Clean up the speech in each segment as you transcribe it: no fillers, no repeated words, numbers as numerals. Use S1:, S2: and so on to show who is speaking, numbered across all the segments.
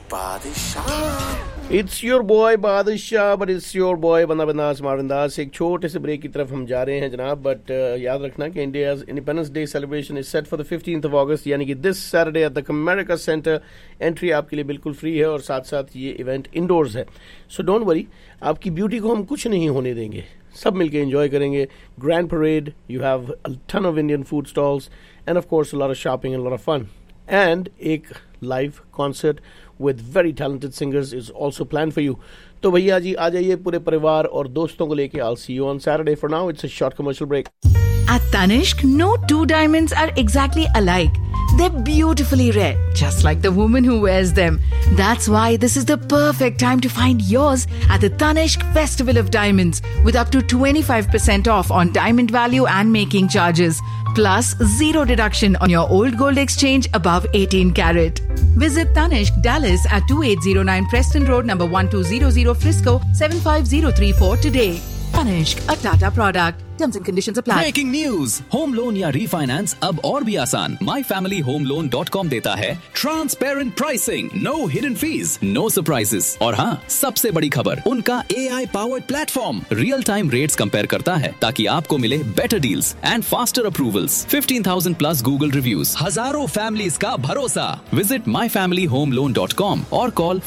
S1: It's your boy बादशाह, but it's your boy बंदा बंदास मारंदास। एक छोटे से ब्रेक की तरफ हम जा रहे हैं जनाब, बट याद रखना कि India's independence day celebration is set for the 15th of August, यानी कि this Saturday at the America centre. Entry आपके लिए बिल्कुल फ्री है और साथ साथ ये इवेंट इंडोर्स है, सो डोंट वरी, आपकी ब्यूटी को हम कुछ नहीं होने देंगे, सब मिलके एंजॉय करेंगे। Grand parade, you have a ton of Indian food stalls end of course a lot of shopping and lot of fun, and एक live concert with very talented singers is also planned for you. तो भैया जी आ जाइए पूरे परिवार और दोस्तों को लेके। I'll see you on Saturday. For now, it's a short commercial break.
S2: At Tanishq, no two diamonds are exactly alike. They're beautifully red, just like the woman who wears them. That's why this is the perfect time to find yours at the Tanishq Festival of Diamonds, with up to 25% off on diamond value and making charges, plus 0 deduction on your old gold exchange above 18 carat. Visit Tanishq Dallas at 2809 Preston Road, number 1200 Frisco, 75034 today. Tanishq, a Tata product. Terms and conditions apply.
S3: Breaking news! Home loan या refinance अब और भी आसान। myfamilyhomeloan.com देता है transparent pricing, no hidden fees, no surprises, और हाँ, सबसे बड़ी खबर, उनका AI powered platform real time rates compare करता है ताकि आपको मिले better deals and faster approvals. 15,000 plus Google reviews, हजारों फैमिलीज का भरोसा। विजिट myfamilyhomeloan.com और call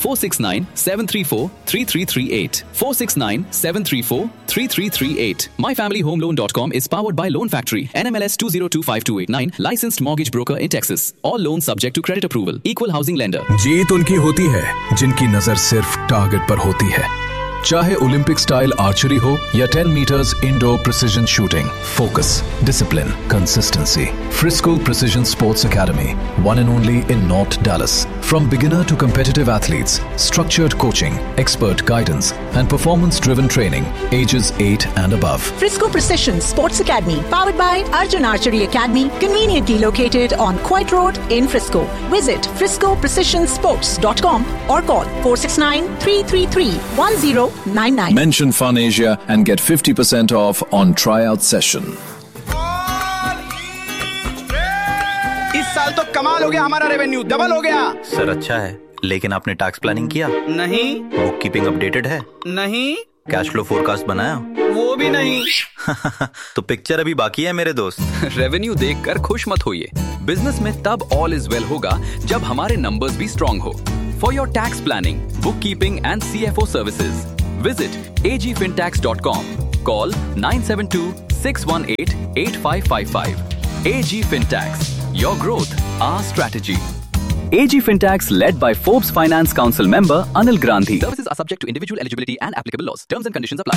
S3: 469-734-3338 469-734-3338। myfamilyhomeloan.com is powered by Loan Factory, NMLS 20252889, licensed mortgage broker in Texas. All loans subject to credit approval. Equal housing lender.
S4: जीत उनकी होती है जिनकी नजर सिर्फ टारगेट पर होती है, चाहे ओलंपिक स्टाइल आर्चरी हो या 10 meters indoor precision shooting. Focus, discipline, consistency. Frisco Precision Sports Academy, one and only in North Dallas. From beginner to competitive athletes, structured coaching, expert guidance, and performance-driven training, ages 8 and above.
S5: Frisco Precision Sports Academy, powered by Arjun Archery Academy, conveniently located on Coit Road in Frisco. Visit friscoprecisionsports.com or call 469-333-1099.
S4: Mention Fun Asia and get 50% off on tryout session.
S6: इस साल तो कमाल हो गया, हमारा revenue double हो गया।
S7: Sir अच्छा है, लेकिन आपने टैक्स प्लानिंग किया?
S6: नहीं।
S7: बुक कीपिंग अपडेटेड है?
S6: नहीं।
S7: कैश फ्लो फोरकास्ट बनाया?
S6: वो भी नहीं।
S7: तो पिक्चर अभी बाकी है मेरे दोस्त।
S3: रेवेन्यू देखकर खुश मत होइए। बिजनेस में तब ऑल इज वेल होगा जब हमारे नंबर्स भी स्ट्रॉन्ग हो। For your tax planning, book keeping and CFO services, visit agfintax.com. Call 972-618-8555. AG Fintax. Your growth, our strategy. AG Fintax, led by Forbes Finance Council member Anil Grandhi. Services are subject to individual eligibility and applicable laws. Terms and conditions apply.